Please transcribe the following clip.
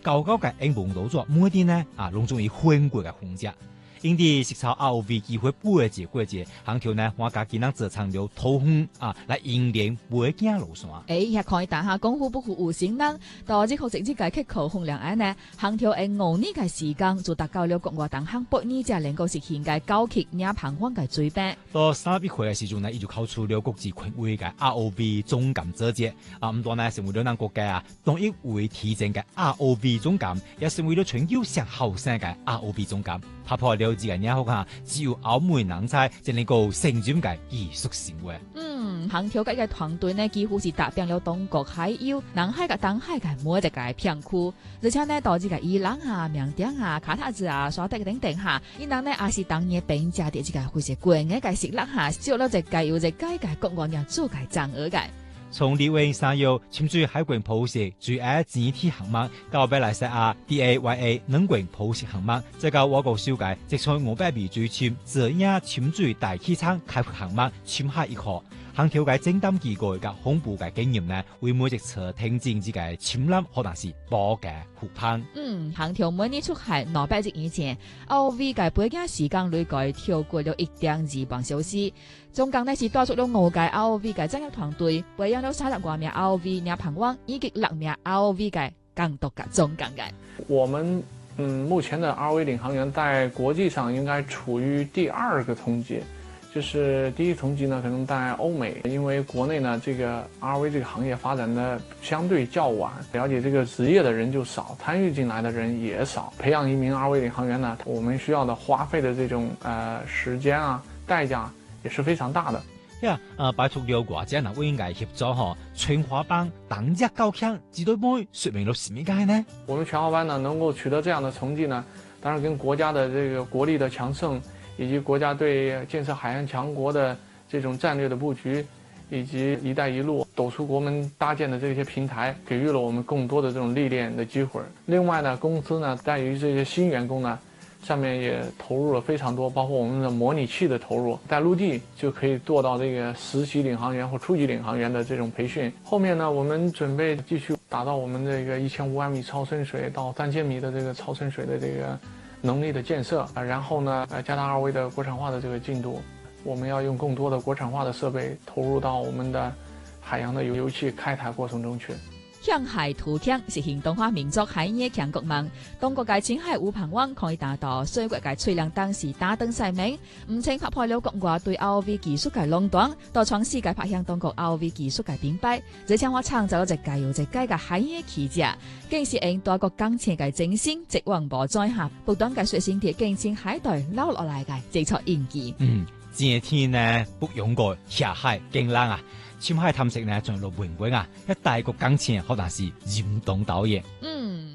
高高嘅英文動作，每啲呢攏中意韓國嘅風格。因啲食草 ROV 機會背節過節，行條呢我家己能做長流桃園來引領背景路線。 也可以打下功夫不負有心人，到即學直接解決口紅兩案呢，行條5年嘅時間就達到了國外當行8年才能夠實現嘅高級也旁觀嘅水平。 到31歲嘅時候呢，伊就考出了國際權威嘅 ROV 總監職級，唔多呢成為咗咱國家當一位提證嘅 ROV 總監，也成為咗全球上後生嘅 ROV 總監。突破了自己嘅好下，只有歐美人才才能夠成長嘅藝術行為。 行條嘅團隊呢，幾乎是踏遍了東國海洋、南海嘅東海嘅每一個片區，而且呢，導致嘅伊朗緬甸卡塔爾沙特等等伊人呢也是當年並加啲這個會是貴嘅嘅食物少了一個有一個嘅國外人做嘅賺額嘅。 從李威山有潛水海軍普設最愛整體航母，到貝萊塞DAYA 能軍普設航母，再到我國小界，即從500米最深這樣潛水大氣艙開發航母潛下一號。行條嘅偵探機構嘅恐怖嘅經驗呢，為每一次聽證之嘅潛覽可能是寶嘅護盤。 行條每年出海200日以前 ，ROV 嘅背景時間累計超過了1.2萬小時。總共呢是帶出了5屆 ROV 嘅專業團隊，培養了30多名 ROV 也旁觀，以及6名 ROV 嘅監督嘅總監嘅。 我們目前的 ROV 領航員在國際上應該處於第2個層級。就是第一層級呢，可能在歐美，因為國內呢，這個 ROV 這個行業發展的相對較晚，了解這個職業的人就少，參與進來的人也少。培養一名 ROV 領航員呢，我們需要的花費的這種時間代價也是非常大的。 拜託了國家呢，應該協助全華班當日高強，指導妹說明了什麼解呢？ 我們全華班呢能夠取得這樣的成績呢，當然跟國家的這個國力的強盛，以及國家對建設海洋強國的這種戰略的布局，以及一帶一路走出國門搭建的這些平台，給予了我們更多的這種歷練的機會。另外呢，公司呢對於這些新員工呢，上面也投入了非常多，包括我們的模擬器的投入，在陸地就可以做到這個實習領航員或初級領航員的這種培訓。後面呢，我們準備繼續達到我們這個1500米超深水到3000米的這個超深水的這個能力的建設，然後呢，加大ROV的國產化的這個進度，我們要用更多的國產化的設備投入到我們的海洋的油氣開採過程中去。 向海圖廳實現動畫民族海野強國夢，東國界青海烏篷灣可以達到水國界翠亮當時打燈晒名，唔僅突破了國外對 ROV 技術嘅壟斷，到創世界拍向東國 ROV 技術嘅頂擺，而且我創造咗一屆又一屆嘅海野奇蹟，更是令多國鋼鐵嘅精神直往無再下，不斷嘅水星鐵更前海帶撈落嚟嘅製作印記。 今天呢不用過下海更冷深海探測呢，進入榮榮一大國鋼鐵可能是嚴冬導演。